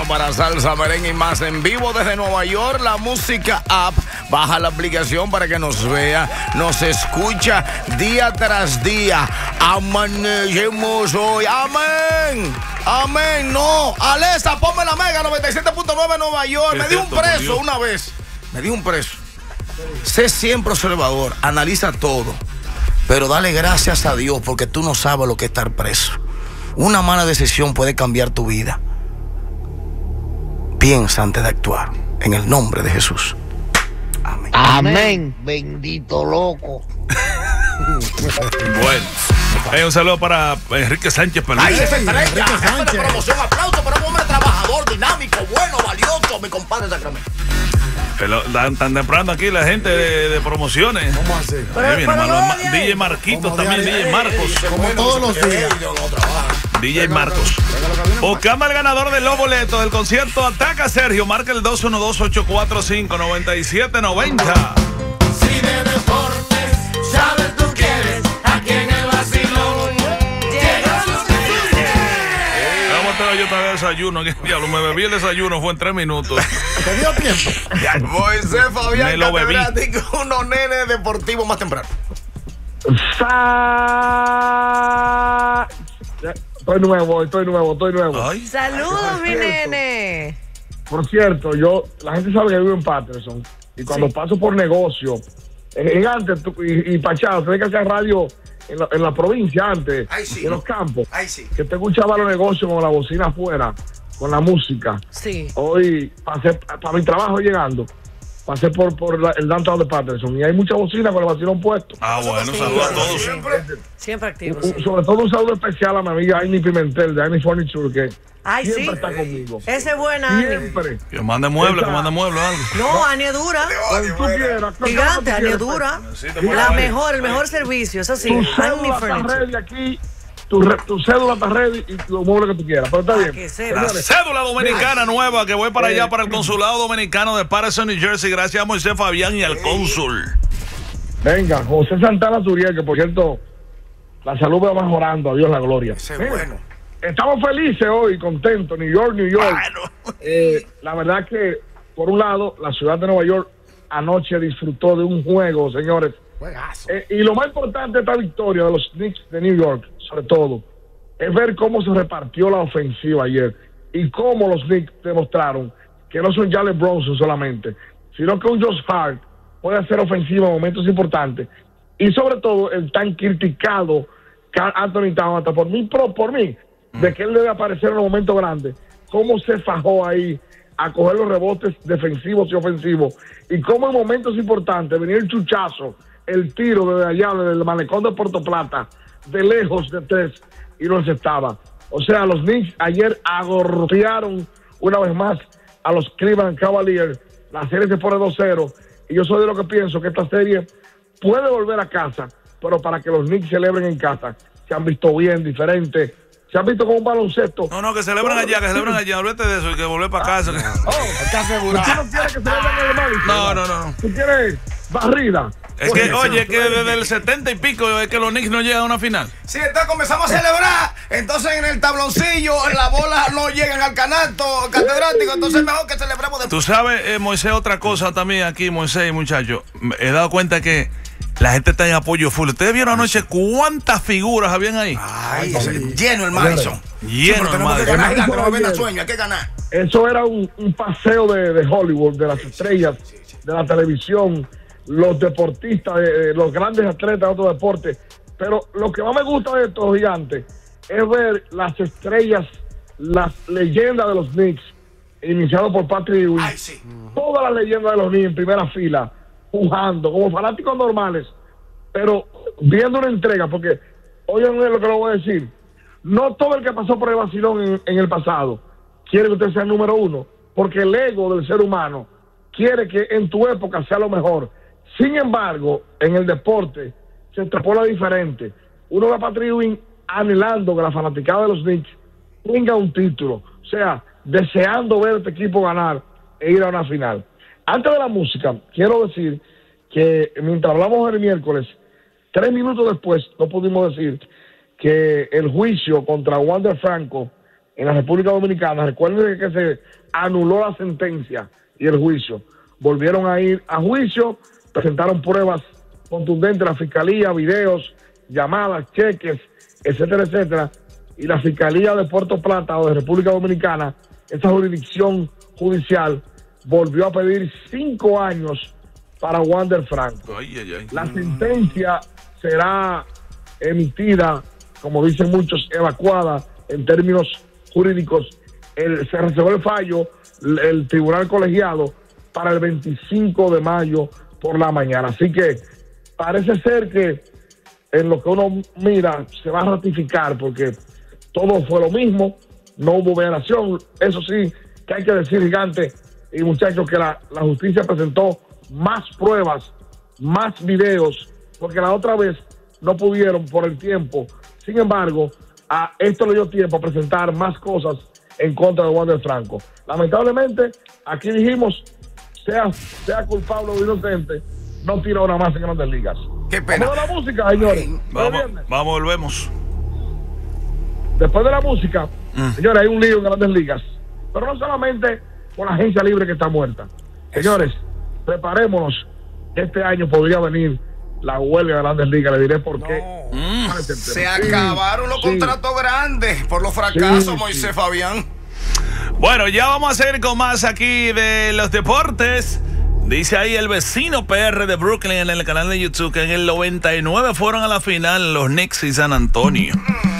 bueno para salsa, merengue y más en vivo desde Nueva York. La Música App. Baja la aplicación para que nos vea, nos escucha día tras día. Amanecemos hoy. Amén. Amén. No. Alexa, ponme la Mega 97.9 Nueva York. Me dio un preso una vez. Me dio un preso. Sé siempre observador. Analiza todo. Pero dale gracias a Dios porque tú no sabes lo que es estar preso. Una mala decisión puede cambiar tu vida. Piensa antes de actuar. En el nombre de Jesús. Amén. Amén. Bendito loco. Bueno. Un saludo para Enrique Sánchez Peluche. ¡Ay, ese estrella! Jefe de promoción, aplauso para un hombre trabajador, dinámico, bueno, valioso, mi compadre Sacramento. Están temprano aquí la gente de promociones. ¿Cómo así? DJ Marquitos también, DJ Marcos. Como todos los días. DJ Marcos. Buscando al ganador de los boletos del concierto Ataca Sergio. Marca el 212-845-9790. Si de deportes sabes tú quieres, aquí en el vacilón llegas los que Vamos a tener yo también desayuno. Diablo, me bebí el desayuno, fue en 3 minutos. ¿Te dio tiempo? Moisés Fabián, Me lo bebí. catedrático, unos nenes deportivos más temprano. Estoy nuevo. Ay. Saludos, mi nene. Por cierto, la gente sabe que vivo en Patterson y cuando paso por negocio, antes y Pachado, tenés que hacer radio en la provincia antes, en los campos, que te escuchaba los negocios con la bocina afuera, con la música. Sí. Hoy pasé para mi trabajo llegando. Pasé por el downtown de Patterson y hay mucha bocina con el vacilón puesto. Bueno, saludos a todos. Siempre activo. Sobre todo un saludo especial a mi amiga Aini Pimentel de Aini Furniture, que siempre está conmigo. Ese es buena, Ani. Siempre. Que mande muebles, algo. No, Ani es dura. Cuando tú quieras. Gigante, Ani es dura. El mejor servicio, eso sí. Tu Ani cédula está Furniture. ready aquí. Tu cédula está ready y los muebles que tú quieras. Pero está bien. La cédula dominicana nueva que voy para allá, para el consulado dominicano de Patterson, New Jersey. Gracias a Moisés Fabián y al cónsul. Venga, José Santana Turiel, que por cierto, la salud va mejorando. Adiós la gloria. Bueno. Estamos felices hoy, contentos. New York. La verdad que, por un lado, la ciudad de Nueva York anoche disfrutó de un juego, señores. Y lo más importante de esta victoria de los Knicks de New York, sobre todo, es ver cómo se repartió la ofensiva ayer y cómo los Knicks demostraron que no son Jalen Brunson solamente, sino que un Josh Hart puede hacer ofensiva en momentos importantes y sobre todo el tan criticado Karl Anthony Towns, hasta por mí, de que él debe aparecer en un momento grande, cómo se fajó ahí a coger los rebotes defensivos y ofensivos y cómo en momentos importantes venía el chuchazo, el tiro desde allá, desde el malecón de Puerto Plata, de lejos de 3 y no aceptaba. O sea, los Knicks ayer agorrearon una vez más a los Cleveland Cavaliers. La serie se pone 2-0 y yo soy de lo que pienso que esta serie puede volver a casa, pero para que los Knicks celebren en casa, se han visto bien, diferentes, se han visto como un baloncesto. No, que celebran allá, olvídate de eso y que volver para casa. Está asegurado. ¿Tú no quieres que celebren en el Madison? No. ¿Tú quieres barrida? Es que, oye, que desde el 70 y pico es que los Knicks no llegan a una final. Sí, entonces comenzamos a celebrar. Entonces en el tabloncillo, la bola no llegan al canasto catedrático. Entonces mejor que celebremos después. Tú sabes, Moisés, otra cosa también aquí, Moisés y muchachos. He dado cuenta que la gente está en apoyo full. ¿Ustedes vieron anoche cuántas figuras habían ahí? Ay, lleno el Madison. Lleno el Madison. Hay que ganar. Eso era un paseo de Hollywood, de las estrellas, de la televisión, los deportistas, los grandes atletas de otros deportes. Pero lo que más me gusta de estos gigantes es ver las estrellas, las leyendas de los Knicks, iniciado por Patrick Ewing. Todas las leyendas de los Knicks en primera fila, pujando, como fanáticos normales, pero viendo una entrega, porque oigan lo que le voy a decir, no todo el que pasó por el vacilón en el pasado quiere que usted sea el número uno, porque el ego del ser humano quiere que en tu época sea lo mejor. Sin embargo, en el deporte se extrapola diferente. Uno ve a Patrick Ewing anhelando que la fanaticada de los Knicks tenga un título, o sea, deseando ver a este equipo ganar e ir a una final. Antes de la música, quiero decir que mientras hablamos el miércoles, 3 minutos después, no pudimos decir que el juicio contra Wander Franco en la República Dominicana. Recuerden que se anuló la sentencia y el juicio. Volvieron a ir a juicio, presentaron pruebas contundentes, la Fiscalía, videos, llamadas, cheques, etcétera, etcétera. Y la Fiscalía de Puerto Plata o de República Dominicana, esa jurisdicción judicial, volvió a pedir 5 años para Wander Franco. La sentencia será emitida, como dicen muchos, evacuada en términos jurídicos. Se reservó el fallo, el tribunal colegiado, para el 25 de mayo por la mañana. Así que parece ser que en lo que uno mira se va a ratificar, porque todo fue lo mismo, no hubo violación. Eso sí, que hay que decir, Gigante y muchachos, que la justicia presentó más pruebas, más videos, porque la otra vez no pudieron por el tiempo. Sin embargo, a esto le dio tiempo a presentar más cosas en contra de Wander Franco. Lamentablemente, aquí dijimos, sea culpable o inocente, no tira una más en Grandes Ligas. Qué pena. Vamos a la música, señores. Vamos, volvemos. Después de la música, señores, hay un lío en Grandes Ligas. Pero no solamente por la agencia libre que está muerta. Señores, preparémonos. Este año podría venir la huelga de Grandes Ligas. Le diré por qué. Se acabaron los contratos grandes por los fracasos, Moisés Fabián. Bueno, ya vamos a seguir con más aquí de los deportes. Dice ahí el vecino PR de Brooklyn en el canal de YouTube que en el 99 fueron a la final los Knicks y San Antonio.